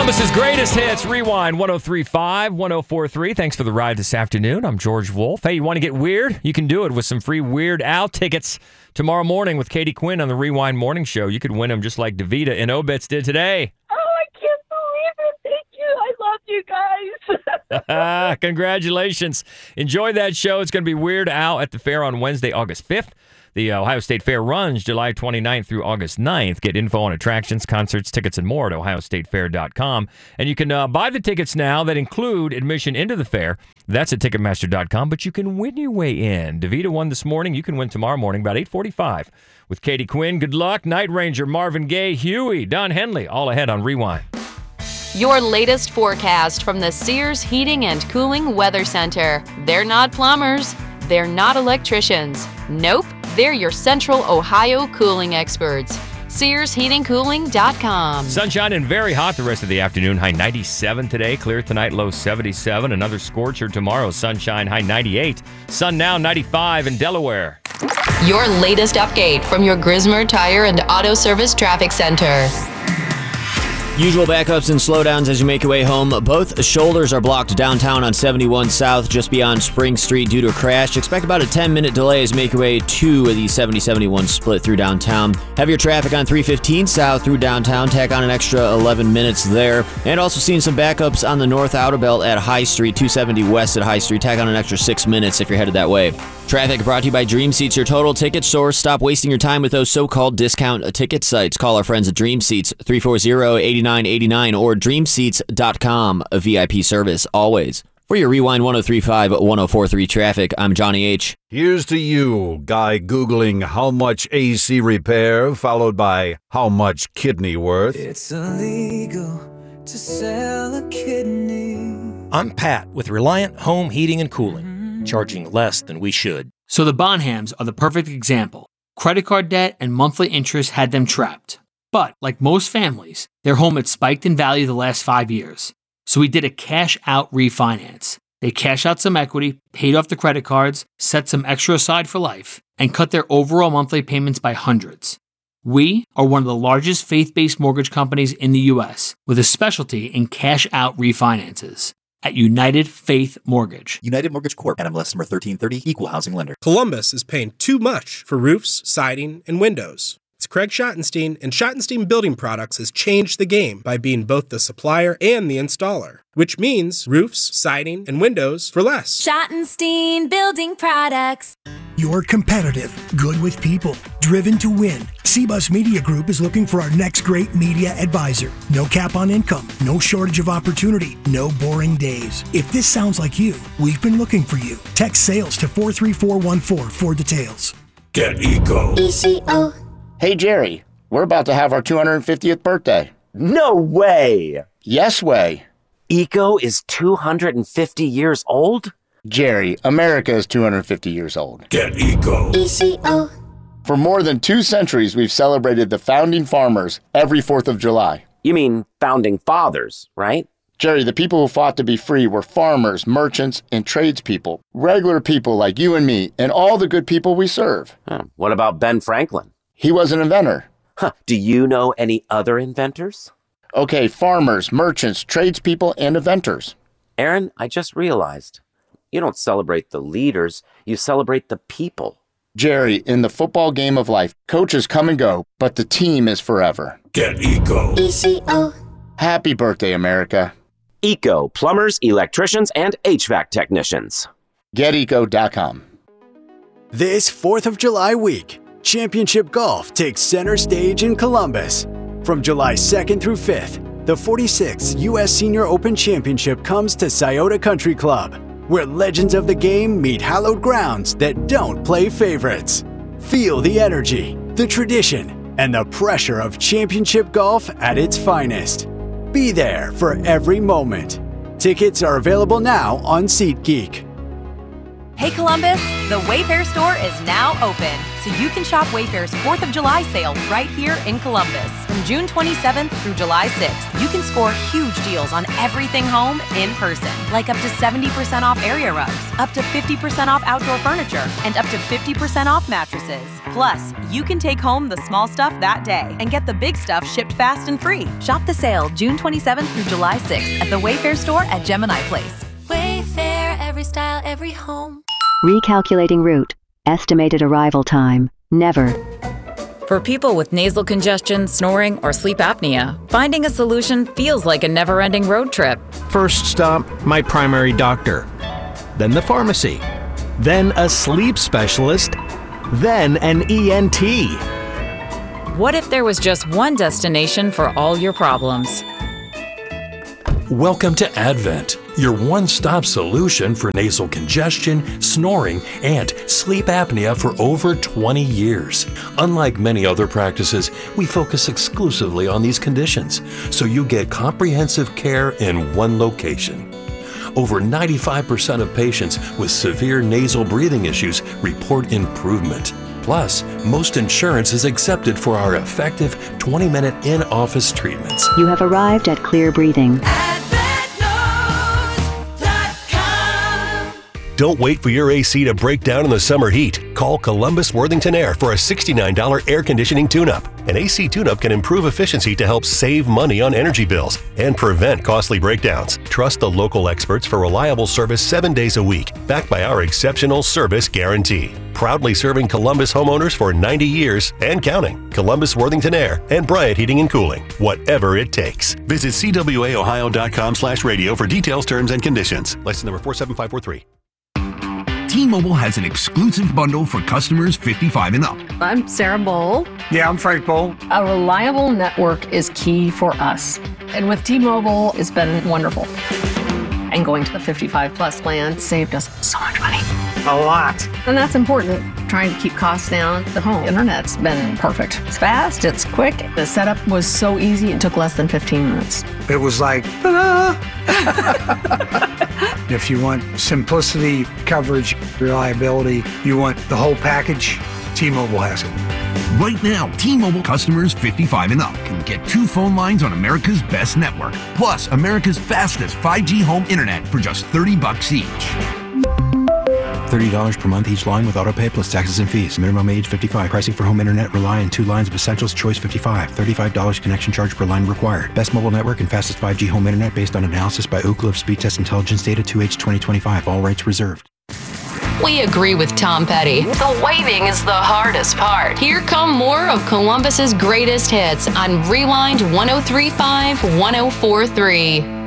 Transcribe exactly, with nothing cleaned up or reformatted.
Columbus's greatest hits, Rewind one oh three point five, one oh four point three. Thanks for the ride this afternoon. I'm George Wolf. Hey, you want to get weird? You can do it with some free Weird Al tickets tomorrow morning with Katie Quinn on the Rewind Morning Show. You could win them just like DeVita and Obits did today. Oh, I can't believe it. Thank you. I love you guys. Congratulations. Enjoy that show. It's going to be Weird Al at the fair on Wednesday, August fifth. The Ohio State Fair runs July twenty-ninth through August ninth. Get info on attractions, concerts, tickets, and more at ohio state fair dot com. And you can uh, buy the tickets now that include admission into the fair. That's at ticketmaster dot com, but you can win your way in. DeVita won this morning. You can win tomorrow morning about eight forty-five with Katie Quinn. Good luck. Night Ranger, Marvin Gaye, Huey, Don Henley, all ahead on Rewind. Your latest forecast from the Sears Heating and Cooling Weather Center. They're not plumbers. They're not electricians. Nope. They're your Central Ohio cooling experts. Sears Heating Cooling dot com. Sunshine and very hot the rest of the afternoon. High ninety-seven today. Clear tonight, low seventy-seven. Another scorcher tomorrow. Sunshine, high ninety-eight. Sun now ninety-five in Delaware. Your latest update from your Grismer Tire and Auto Service Traffic Center. Usual backups and slowdowns as you make your way home. Both shoulders are blocked downtown on seventy-one South just beyond Spring Street due to a crash. Expect about a ten-minute delay as you make your way to the seventy seventy-one split through downtown. Heavier traffic on three fifteen South through downtown. Tack on an extra eleven minutes there. And also seeing some backups on the North Outer Belt at High Street, two seventy West at High Street. Tack on an extra six minutes if you're headed that way. Traffic brought to you by Dream Seats, your total ticket source. Stop wasting your time with those so-called discount ticket sites. Call our friends at Dream Seats, three four zero, eight nine eight nine or dream seats dot com. A V I P service, always. For your Rewind one oh three point five, one oh four point three traffic, I'm Johnny H. Here's to you, guy Googling how much A C repair, followed by how much kidney worth. It's illegal to sell a kidney. I'm Pat with Reliant Home Heating and Cooling, charging less than we should. So the Bonhams are the perfect example. Credit card debt and monthly interest had them trapped. But, like most families, their home had spiked in value the last five years. So we did a cash-out refinance. They cashed out some equity, paid off the credit cards, set some extra aside for life, and cut their overall monthly payments by hundreds. We are one of the largest faith-based mortgage companies in the U S with a specialty in cash-out refinances at United Faith Mortgage. United Mortgage Corp. N M L S number thirteen thirty, Equal Housing Lender. Columbus is paying too much for roofs, siding, and windows. It's Craig Schottenstein, and Schottenstein Building Products has changed the game by being both the supplier and the installer, which means roofs, siding, and windows for less. Schottenstein Building Products. You're competitive, good with people, driven to win. C-Bus Media Group is looking for our next great media advisor. No cap on income, no shortage of opportunity, no boring days. If this sounds like you, we've been looking for you. Text sales to four three four one four for details. Get Eco. E C O. Hey, Jerry, we're about to have our two hundred fiftieth birthday. No way! Yes way. Eco is two hundred fifty years old? Jerry, America is two hundred fifty years old. Get Eco. E C O. For more than two centuries, we've celebrated the founding farmers every fourth of July. You mean founding fathers, right? Jerry, the people who fought to be free were farmers, merchants, and tradespeople. Regular people like you and me, and all the good people we serve. Huh. What about Ben Franklin? He was an inventor. Huh. Do you know any other inventors? Okay, farmers, merchants, tradespeople, and inventors. Aaron, I just realized, you don't celebrate the leaders, you celebrate the people. Jerry, in the football game of life, coaches come and go, but the team is forever. Get Eco. E C O. Happy birthday, America. Eco, plumbers, electricians, and H V A C technicians. get eco dot com. This fourth of July week, Championship Golf takes center stage in Columbus. From July second through fifth, the forty-sixth U S Senior Open Championship comes to Scioto Country Club, where legends of the game meet hallowed grounds that don't play favorites. Feel the energy, the tradition, and the pressure of championship golf at its finest. Be there for every moment. Tickets are available now on SeatGeek. Hey Columbus, The Wayfair store is now open, so you can shop Wayfair's fourth of July sale right here in Columbus. From June twenty-seventh through July sixth, you can score huge deals on everything home in person, like up to seventy percent off area rugs, up to fifty percent off outdoor furniture, and up to fifty percent off mattresses. Plus, you can take home the small stuff that day and get the big stuff shipped fast and free. Shop the sale June twenty-seventh through July sixth at the Wayfair store at Gemini Place. Wayfair, every style, every home. Recalculating route. Estimated arrival time. Never. For people with nasal congestion, snoring, or sleep apnea, finding a solution feels like a never-ending road trip. First stop, my primary doctor. Then the pharmacy. Then a sleep specialist. Then an E N T. What if there was just one destination for all your problems? Welcome to Advent, your one-stop solution for nasal congestion, snoring, and sleep apnea for over twenty years. Unlike many other practices, we focus exclusively on these conditions, so you get comprehensive care in one location. Over ninety-five percent of patients with severe nasal breathing issues report improvement. Plus, most insurance is accepted for our effective twenty-minute in-office treatments. You have arrived at Clear Breathing. Don't wait for your A C to break down in the summer heat. Call Columbus Worthington Air for a sixty-nine dollars air conditioning tune-up. An A C tune-up can improve efficiency to help save money on energy bills and prevent costly breakdowns. Trust the local experts for reliable service seven days a week, backed by our exceptional service guarantee. Proudly serving Columbus homeowners for ninety years and counting. Columbus Worthington Air and Bryant Heating and Cooling. Whatever it takes. Visit C W A Ohio dot com slash radio for details, terms, and conditions. License number four seven five four three. T-Mobile has an exclusive bundle for customers fifty-five and up. I'm Sarah Bowl. Yeah, I'm Frank Bowl. A reliable network is key for us. And with T-Mobile, it's been wonderful. And going to the fifty-five plus plan saved us so much money. A lot. And that's important. Trying to keep costs down. The home internet's been perfect. It's fast, it's quick. The setup was so easy, it took less than fifteen minutes. It was like, ta-da! If you want simplicity, coverage, reliability, you want the whole package, T-Mobile has it. Right now, T-Mobile customers fifty-five and up can get two phone lines on America's best network, plus America's fastest five G home internet for just thirty bucks each. thirty dollars per month each line with autopay plus taxes and fees. Minimum age fifty-five. Pricing for home internet rely on two lines of Essentials Choice fifty-five. thirty-five dollars connection charge per line required. Best mobile network and fastest five G home internet based on analysis by Ookla of Speed Test Intelligence data two H twenty twenty-five. All rights reserved. We agree with Tom Petty. The waiting is the hardest part. Here come more of Columbus's greatest hits on Rewind one oh three point five, one oh four point three.